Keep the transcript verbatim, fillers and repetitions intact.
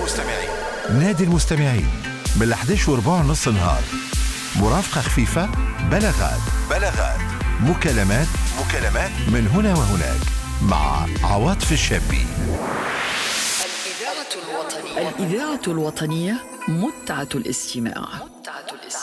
المستمعين نادي المستمعين من أحد عشر وربع نص نهار. مرافقة خفيفة، بلاغات بلاغات مكالمات مكالمات من هنا وهناك مع عواطف الشابي. الإذاعة الوطنية الإذاعة الوطنية متعة الاستماع.